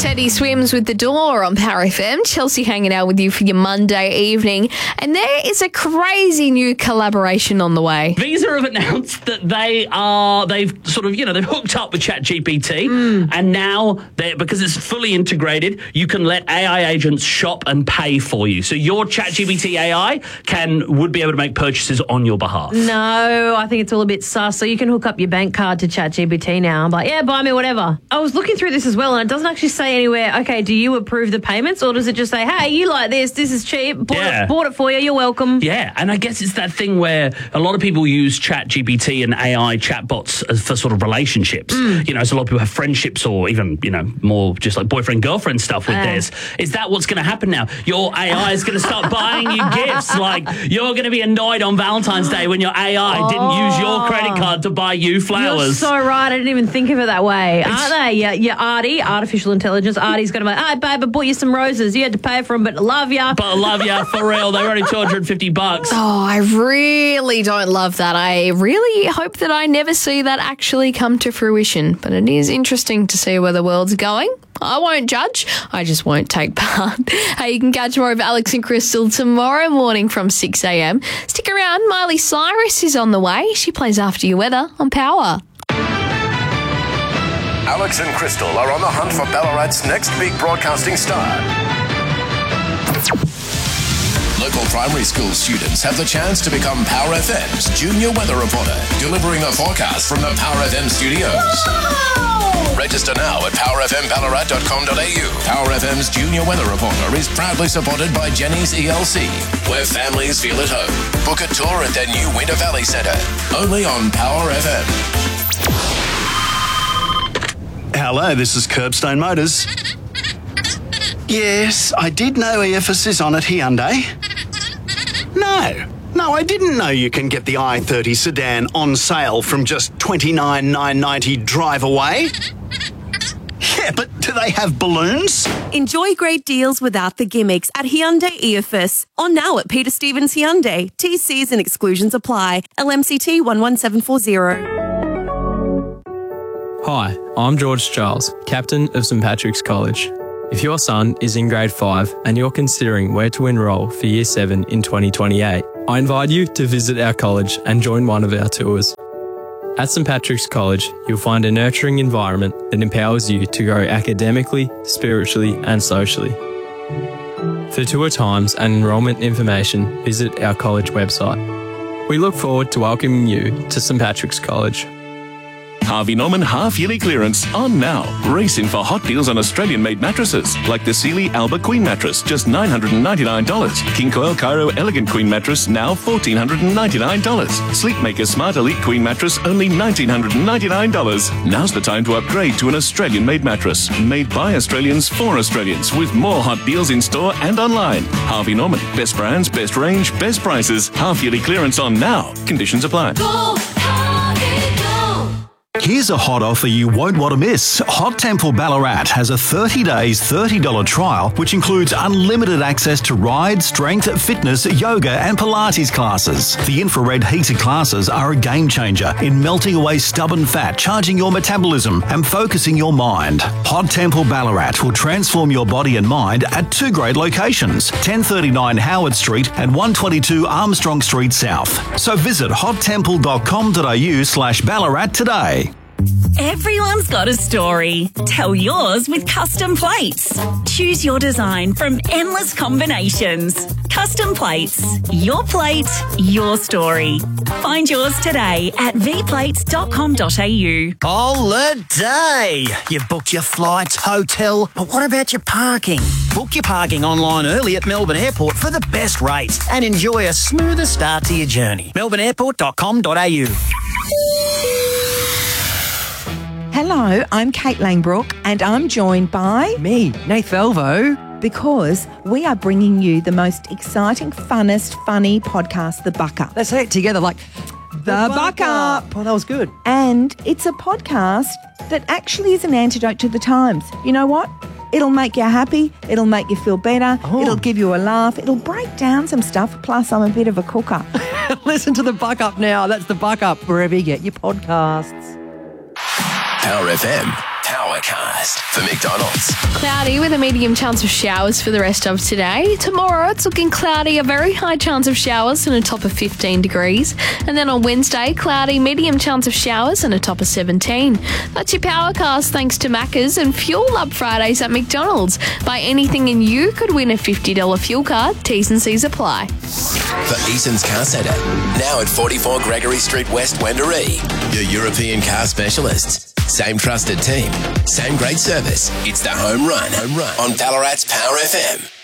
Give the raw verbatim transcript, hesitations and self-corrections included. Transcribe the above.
Teddy Swims with The Door on Power F M. Chelsea hanging out with you for your Monday evening. And there is a crazy new collaboration on the way. Visa have announced that they are, they've sort of, you know, they've hooked up with ChatGPT. Mm. And now, they because it's fully integrated, you can let A I agents shop and pay for you. So your ChatGPT A I can would be able to make purchases on your behalf. No, I think it's all a bit sus. So you can hook up your bank card to ChatGPT now. I'm like, yeah, buy me whatever. I was looking through this as well, and it doesn't actually say anywhere, okay, do you approve the payments, or does it just say, hey, you like this, this is cheap, bought, Yeah. it, bought it for you, you're welcome. Yeah, and I guess it's that thing where a lot of people use ChatGPT and A I chatbots as for sort of relationships. Mm. You know, so a lot of people have friendships or even, you know, more just like boyfriend-girlfriend stuff with Uh. theirs. Is that what's going to happen now? Your A I is going to start buying you gifts. Like, you're going to be annoyed on Valentine's Day when your A I Oh. didn't use your credit card to buy you flowers. You're so right. I didn't even think of it that way. Aren't they? Yeah, yeah, Artie, artificial intelligence. Artie's going to be like, hey, babe, I bought you some roses. You had to pay for them, but I love ya. But I love you, for real. They were only two hundred fifty bucks. Oh, I really don't love that. I really hope that I never see that actually come to fruition. But it is interesting to see where the world's going. I won't judge. I just won't take part. Hey, you can catch more of Alex and Crystal tomorrow morning from six a.m. Stick around. Miley Cyrus is on the way. She plays After Your Weather on Power. Alex and Crystal are on the hunt for Ballarat's next big broadcasting star. Local primary school students have the chance to become Power F M's junior weather reporter, delivering the forecast from the Power F M studios. Whoa! Register now at power f m ballarat dot com dot a u. Power F M's junior weather reporter is proudly supported by Jenny's E L C, where families feel at home. Book a tour at their new Winter Valley Centre, only on Power F M. Hello, this is Curbstone Motors. Yes, I did know E F S is on at Hyundai. No, no, I didn't know you can get the i thirty sedan on sale from just twenty-nine thousand nine hundred ninety dollars drive away. Yeah, but do they have balloons? Enjoy great deals without the gimmicks at Hyundai E F S. On now at Peter Stevens Hyundai. T Cs and exclusions apply. L M C T one one seven four zero. Hi, I'm George Charles, Captain of St Patrick's College. If your son is in grade five and you're considering where to enrol for year seven in twenty twenty-eight, I invite you to visit our college and join one of our tours. At St Patrick's College, you'll find a nurturing environment that empowers you to grow academically, spiritually and socially. For tour times and enrolment information, visit our college website. We look forward to welcoming you to St Patrick's College. Harvey Norman half-yearly clearance on now. Race in for hot deals on Australian-made mattresses, like the Sealy Alba Queen mattress, just nine hundred ninety-nine dollars. King Coil Cairo Elegant Queen mattress, now one thousand four hundred ninety-nine dollars. Sleepmaker Smart Elite Queen mattress, only one thousand nine hundred ninety-nine dollars. Now's the time to upgrade to an Australian-made mattress, made by Australians for Australians, with more hot deals in store and online. Harvey Norman, best brands, best range, best prices. Half-yearly clearance on now. Conditions apply. Go, Harvey, go. Here's a hot offer you won't want to miss. Hot Temple Ballarat has a thirty days, thirty dollars trial, which includes unlimited access to ride, strength, fitness, yoga and Pilates classes. The infrared heated classes are a game changer in melting away stubborn fat, charging your metabolism and focusing your mind. Hot Temple Ballarat will transform your body and mind at two great locations, ten thirty-nine Howard Street and one twenty-two Armstrong Street South. So visit hot temple dot com dot a u slash Ballarat today. Everyone's got a story. Tell yours with Custom Plates. Choose your design from endless combinations. Custom Plates. Your plate, your story. Find yours today at v plates dot com dot a u. Holiday! You've booked your flights, hotel, but what about your parking? Book your parking online early at Melbourne Airport for the best rates and enjoy a smoother start to your journey. melbourne airport dot com dot a u. Hello, I'm Kate Langbrook and I'm joined by... Me, Nath Velvo. Because we are bringing you the most exciting, funnest, funny podcast, The Buck Up. Let's say it together like... The, the Buck, Buck Up. Up. Oh, that was good. And it's a podcast that actually is an antidote to the times. You know what? It'll make you happy. It'll make you feel better. Oh. It'll give you a laugh. It'll break down some stuff. Plus, I'm a bit of a cooker. Listen to The Buck Up now. That's The Buck Up, wherever you get your podcasts. Power F M. Power forecast for McDonald's. Cloudy with a medium chance of showers for the rest of today. Tomorrow it's looking cloudy, a very high chance of showers and a top of fifteen degrees. And then on Wednesday, cloudy, medium chance of showers and a top of seventeen. That's your Powercast thanks to Macca's and Fuel Up Fridays at McDonald's. Buy anything and you could win a fifty dollars fuel card. T's and C's apply. For Eason's Car Centre, now at forty-four Gregory Street West, Wendouree. Your European car specialists. Same trusted team, same great service. It's the home run, home run on Ballarat's Power F M.